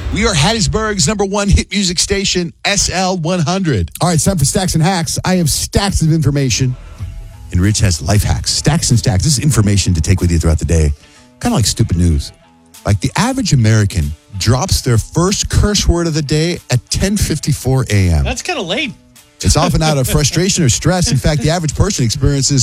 We are Hattiesburg's number one hit music station, SL100. All right, it's time for Stacks and Hacks. I have stacks of information, and Rich has life hacks. Stacks and stacks. This is information to take with you throughout the day, kind of like stupid news. Like the average American drops their first curse word of the day at 10:54 a.m. That's kind of late. It's often out of frustration or stress. In fact, the average person experiences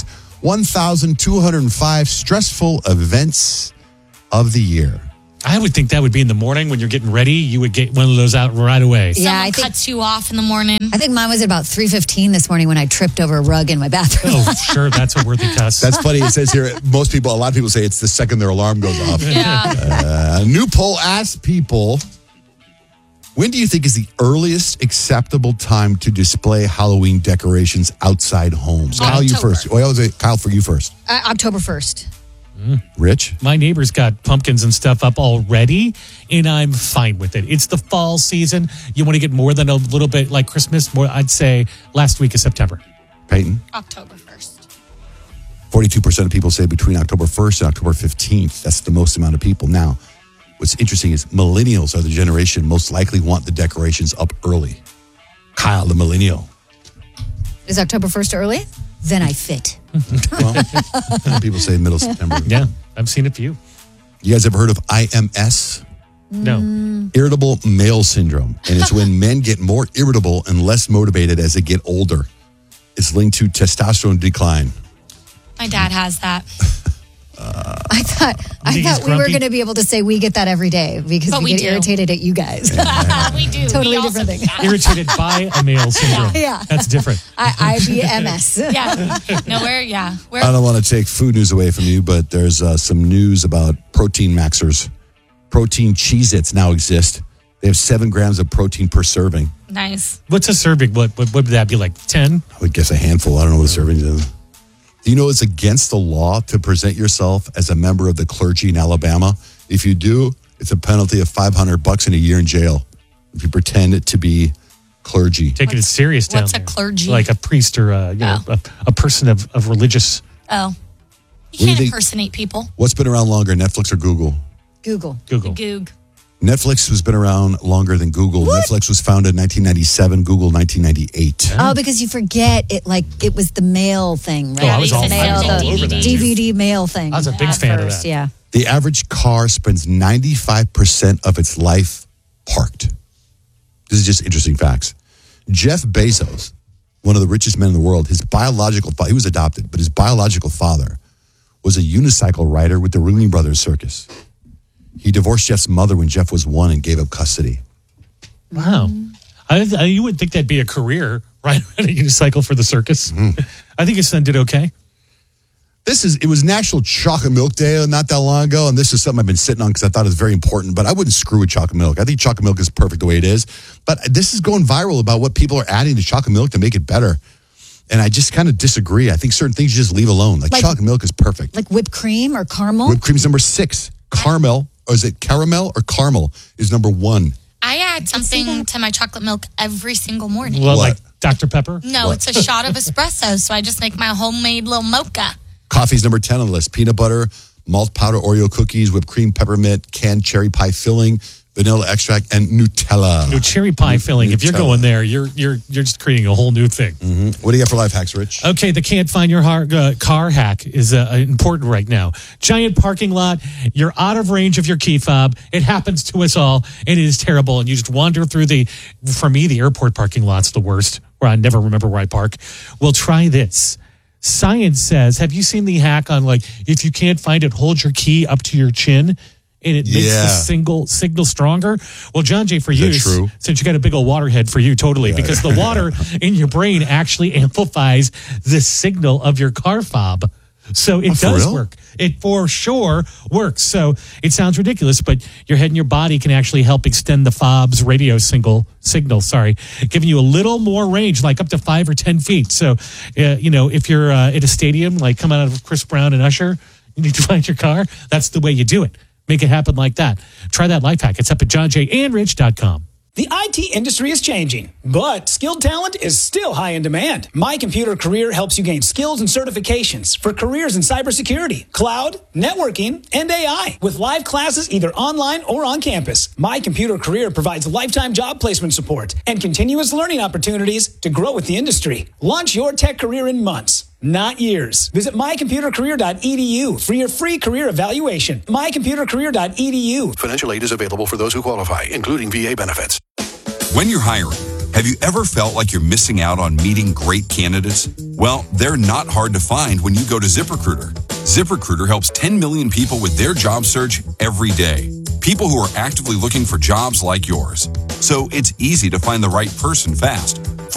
1,205 stressful events of the year. I would think that would be in the morning when you're getting ready. You would get one of those out right away. Yeah, Someone cuts you off in the morning. I think mine was about 3:15 this morning when I tripped over a rug in my bathroom. Oh, sure. That's a worthy cuss. That's funny. It says here, a lot of people say it's the second their alarm goes off. Yeah. A new poll asks people, when do you think is the earliest acceptable time to display Halloween decorations outside homes? Kyle, you October. first. Kyle, for you first. October 1st. Rich? My neighbor's got pumpkins and stuff up already, and I'm fine with it. It's the fall season. You want to get more than a little bit like Christmas? More, I'd say last week of September. Peyton? October 1st. 42% of people say between October 1st and October 15th. That's the most amount of people. Now, what's interesting is millennials are the generation most likely want the decorations up early. Kyle, the millennial. Is October 1st early? Then I fit. Well, people say middle September. Yeah, I've seen a few. You guys ever heard of IMS? No. Irritable male syndrome. And it's when men get more irritable and less motivated as they get older. It's linked to testosterone decline. My dad has that. I thought he's we were grumpy? going to be able to say we get that every day because But we we get do. irritated at you guys. We do. Totally We also different do thing. that. Irritated by a male syndrome. Yeah. That's different. IBMS. Yeah. No, we're I don't want to take food news away from you, but there's some news about protein maxers. Protein Cheez-Its now exist. They have 7 grams of protein per serving. nice. What's a serving? What would that be, like 10? I would guess a handful. I don't know what the serving is. Do you know it's against the law to present yourself as a member of the clergy in Alabama? If you do, it's a penalty of $500 and a year in jail if you pretend to be clergy. Taking it serious down What's a there. clergy? Like a priest or a person of religious. Oh. What do You you can't think? impersonate people. What's been around longer, Netflix or Google? Google. Google. Goog. Netflix has been around longer than Google. What? Netflix was founded in 1997, Google 1998. Oh, because you forget it was the mail thing, right? Oh, I was all the over that. DVD mail thing. I was a big at fan of first, that. Yeah. The average car spends 95% of its life parked. This is just interesting facts. Jeff Bezos, one of the richest men in the world, his biological father, he was adopted, but his biological father was a unicycle rider with the Ringling Brothers Circus. He divorced Jeff's mother when Jeff was 1 and gave up custody. Wow. You would think that'd be a career, right? A unicycle for the circus. I think his son did okay. It was National Chocolate Milk Day not that long ago, and this is something I've been sitting on because I thought it was very important, but I wouldn't screw with chocolate milk. I think chocolate milk is perfect the way it is, but this is going viral about what people are adding to chocolate milk to make it better, and I just kind of disagree. I think certain things you just leave alone. Like chocolate milk is perfect. Like whipped cream or caramel? Whipped cream's number 6. Caramel, or is it caramel or caramel is number 1. I add something to my chocolate milk every single morning. Well, What? like Dr. Pepper? No, it's a shot of espresso, so I just make my homemade little mocha. Coffee's number 10 on the list. Peanut butter, malt powder Oreo cookies, whipped cream, peppermint, canned cherry pie filling, vanilla extract, and Nutella. No, cherry pie filling. If you're Nutella. going there, you're just creating a whole new thing. What do you got for life hacks, Rich? Okay, the can't find your car hack is important right now. Giant parking lot. You're out of range of your key fob. It happens to us all, and it is terrible. And you just wander through for me, the airport parking lot's the worst, where I never remember where I park. Well, try this. Science says, have you seen the hack on, like, if you can't find it, hold your key up to your chin and it makes the signal stronger? Well, John Jay, for you, true? since you got a big old water head for you, totally, because the water in your brain actually amplifies the signal of your car fob. So it does real? work. It for sure works. So it sounds ridiculous, but your head and your body can actually help extend the fob's radio signal, giving you a little more range, like up to 5 or 10 feet. So, if you're at a stadium, like coming out of Chris Brown and Usher, you need to find your car. That's the way you do it. Make it happen like that. Try that life hack. It's up at johnjandrich.com. The IT industry is changing, but skilled talent is still high in demand. My Computer Career helps you gain skills and certifications for careers in cybersecurity, cloud, networking, and AI. With live classes either online or on campus, My Computer Career provides lifetime job placement support and continuous learning opportunities to grow with the industry. Launch your tech career in months, not years. Visit mycomputercareer.edu for your free career evaluation. mycomputercareer.edu. Financial aid is available for those who qualify, including VA benefits. When you're hiring, have you ever felt like you're missing out on meeting great candidates? Well, they're not hard to find when you go to ZipRecruiter. ZipRecruiter helps 10 million people with their job search every day. People who are actively looking for jobs like yours. So it's easy to find the right person fast.